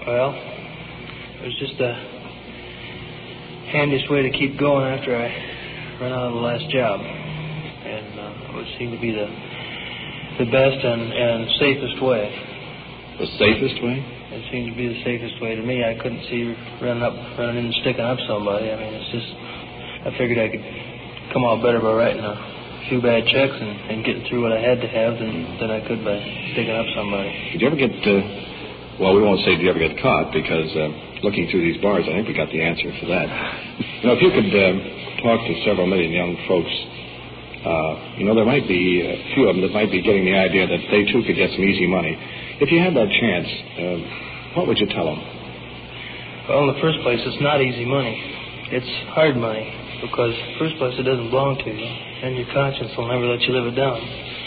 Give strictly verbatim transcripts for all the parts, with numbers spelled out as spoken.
Well, it was just the handiest way to keep going after I ran out of the last job. And uh, it would seem to be the the best and, and safest way. The safest way? It seemed to be the safest way to me. I couldn't see running up, running in and sticking up somebody. I mean, it's just, I figured I could come out better by writing a few bad checks and, and getting through what I had to have than, than I could by sticking up somebody. Did you ever get, uh, well, we won't say did you ever get caught, because uh, looking through these bars, I think we got the answer for that. You know, if you could uh, talk to several million young folks, uh, you know, there might be a few of them that might be getting the idea that they, too, could get some easy money. If you had that chance, uh, what would you tell them? Well, in the first place, it's not easy money. It's hard money, because in the first place, it doesn't belong to you, and your conscience will never let you live it down.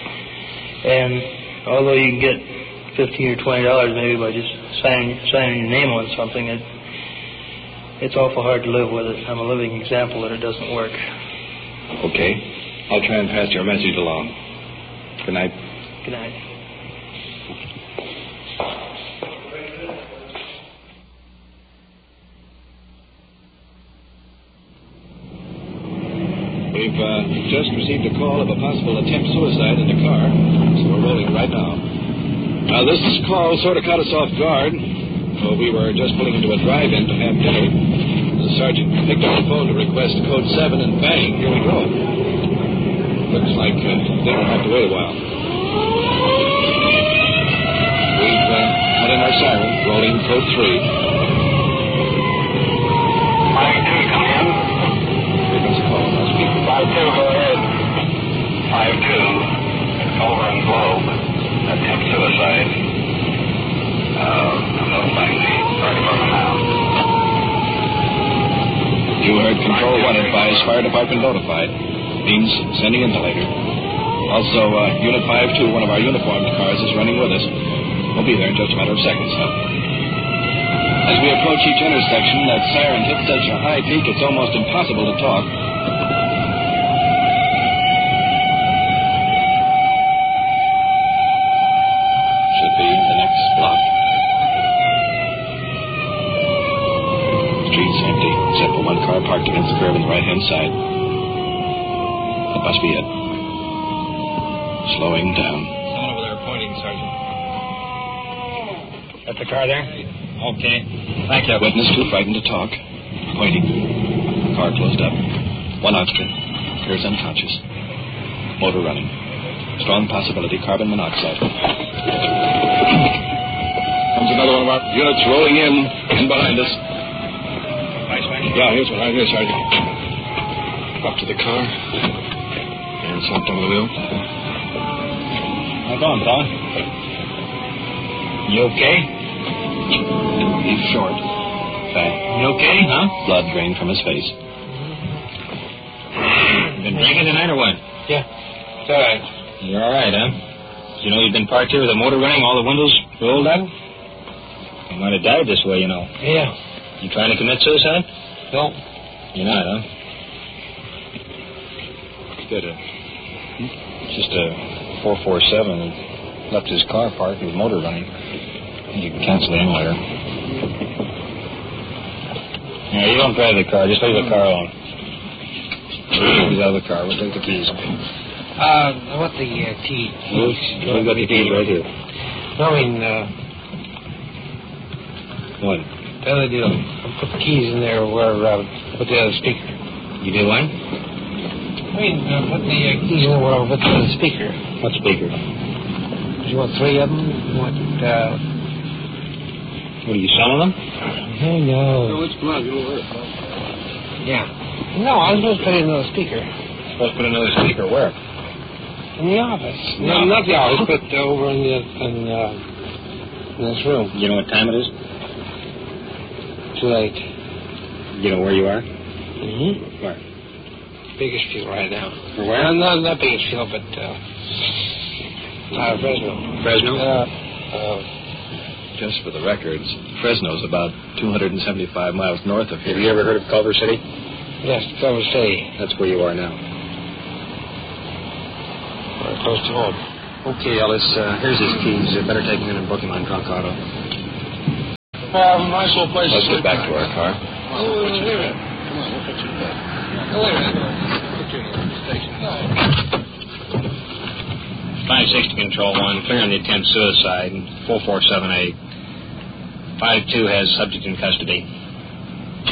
And although you can get fifteen or twenty dollars maybe by just signing signing your name on something, it it's awful hard to live with it. I'm a living example that it doesn't work. Okay. I'll try and pass your message along. Good night. Good night. We've uh, just received a call of a possible attempt suicide in the car, so we're rolling right now. Now, this call sort of caught us off guard. So we were just pulling into a drive-in to have dinner. The sergeant picked up the phone to request code seven, and bang, here we go. Looks like uh, dinner will have to wait a while. We've uh, put in our siren, rolling code three. five two, come in. Here comes a call. I'll speak. five two, go ahead. five two, over in Globe. Attempt suicide. Uh, I'm notifying the fire department now. You heard Control one advise fire department notified. Means sending insulator. Also, uh, Unit five two, one of our uniformed cars, is running with us. We'll be there in just a matter of seconds now. As we approach each intersection, that siren hits such a high peak it's almost impossible to talk. Should be the next block. Street's empty, except for one car parked against the curb on the right-hand side. That must be it. Slowing down. Someone over there pointing, Sergeant. Got the car there? Okay. Thank you. Witness too frightened to talk. Pointing. Car closed up. One occupant. Appears unconscious. Motor running. Strong possibility carbon monoxide. Comes another one of our units rolling in. In behind us. Vice Sergeant? Yeah, here's one right here, Sergeant. Up to the car. And slumped on the wheel. How going, fella? You okay? He's short. Fat. You okay, huh? Blood drained from his face. You been drinking tonight or what? Yeah. It's all right. You're all right, huh? You know you've been parked here with the motor running, all the windows rolled up? You might have died this way, you know. Yeah. You trying to commit suicide? No. You're not, huh? Good. Uh, Just a four four seven and left his car parked with motor running. You can cancel it in later. Yeah, you don't drive the car. Just leave the car alone. He's out of the car. We'll take the keys. Uh, what the uh, keys? We've got the keys right here. No, I mean, uh, What? the other deal. I put the keys in there where, uh, put the other speaker. You did what? I mean, uh, put the uh, keys in where I put the other speaker. What speaker? You want three of them? You want, uh... What, are you selling them? Oh, no. let's come on. Get over here. Yeah. No, I was supposed to put in another speaker. Supposed to put another speaker where? In the office. No, not the office, but uh, over in the, in, uh, in this room. You know what time it is? Too late. You know where you are? Mm-hmm. Where? Bakersfield right now. Where? Uh, not, not Bakersfield, but, uh, uh, Fresno. Fresno? Uh, uh, Just for the records, Fresno's about two hundred seventy-five miles north of here. Have you ever heard of Culver City? yes, Culver City. That's where you are now. We're close to home. Okay, Ellis, uh, here's his keys. You better take him in and book him on drunk auto. Uh, nice little place Let's to get sleep. back to our car. Oh, wait a minute. Come on, we'll put you in bed. Oh, wait a minute. Put you in the station. five sixty Control one, clearing the attempt suicide, four four seven eight. five two has subject in custody.